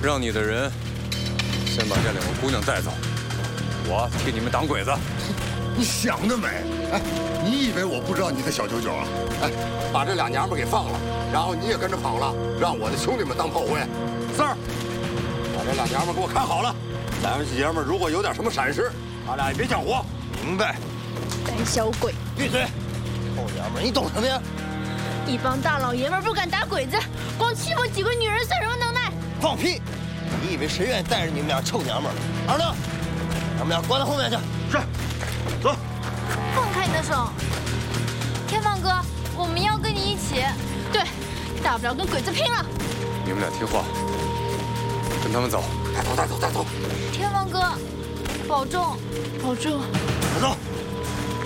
让你的人先把这两个姑娘带走，我替你们挡鬼子。 你想得美！哎，你以为我不知道你的小九九啊？哎，把这俩娘们给放了，然后你也跟着跑了，让我的兄弟们当炮灰。四儿，把这俩娘们给我看好了。两位姐们如果有点什么闪失，他俩也别想活。 明白。 胆小鬼， 闭嘴！臭娘们，你懂什么呀？ 一帮大老爷们不敢打鬼子，光欺负几个女人算什么能耐？ 放屁！你以为谁愿意带着你们俩臭娘们？二乐，咱们俩关到后面去。是，走。 放开你的手！天放哥，我们要跟你一起。对，大不了跟鬼子拼了。 你们俩听话，跟他们走。 带走。 天放哥，保重，保重。 走。